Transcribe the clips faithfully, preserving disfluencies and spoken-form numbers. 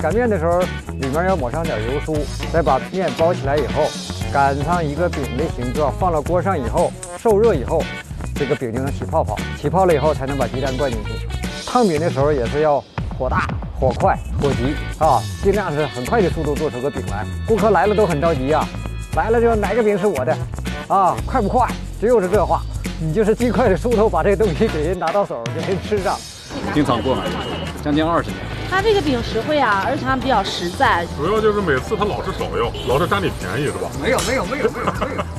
擀面的时候，里面要抹上点油酥，再把面包起来以后，擀上一个饼的形状，放到锅上以后，受热以后，这个饼就能起泡泡。起泡了以后，才能把鸡蛋灌进去。烫饼的时候也是要火大、火快、火急啊，尽量是很快的速度做出个饼来。顾客来了都很着急啊，来了就哪个饼是我的啊？快不快？只有是这话，你就是尽快的速度把这个东西给人拿到手，给人吃上。 经常做买卖，将近二十年。 它这个饼实惠啊，而且它比较实在。 主要就是每次它老是少要，老是占你便宜是吧？ 没有没有没有没有没有。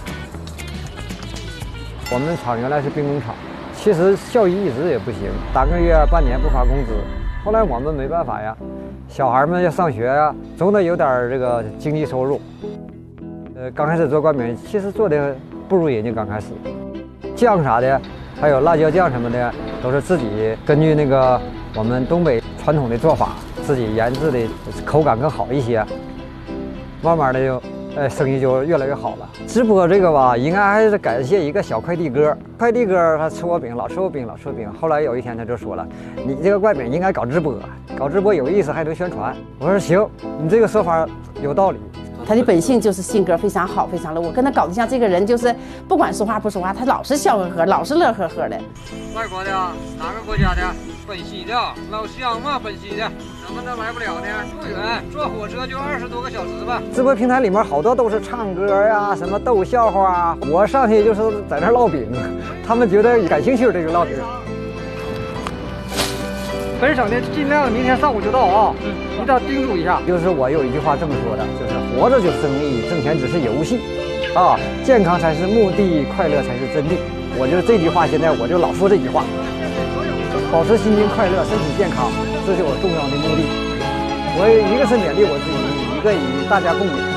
我们厂原来是兵工厂，其实效益一直也不行，单个月半年不发工资。后来我们没办法呀，小孩们要上学呀，总得有点这个经济收入。呃，刚开始做灌饼，其实做的不如人家刚开始，酱啥的，还有辣椒酱什么的，都是自己根据那个我们东北传统的做法，自己研制的，口感更好一些。慢慢的就，呃，生意就越来越好了。直播这个吧，应该还是感谢一个小快递哥。快递哥他吃我饼，老吃我饼，老吃我饼。后来有一天他就说了，你这个灌饼应该搞直播，搞直播有意思，还能宣传。我说行，你这个说法有道理。 他的本性就是性格非常好，非常乐。我跟他搞对象，这个人就是不管说话不说话，他老是笑呵呵，老是乐呵呵的。 外国的，哪个国家的？本溪的，老乡嘛，本溪的，怎么都来不了呢？不远，坐火车就二十多个小时吧。 直播平台里面好多都是唱歌呀，什么逗笑话啊。我上去就是在那烙饼，他们觉得感兴趣这个烙饼。本省的尽量明天上午就到啊，一定要叮嘱一下。就是我有一句话这么说的，就是活着就是正义，挣钱只是游戏，啊，健康才是目的，快乐才是真谛。我就这句话，现在我就老说这句话，保持心情快乐，身体健康，这是我重要的目的。我一个是勉励我自己，一个与大家共勉。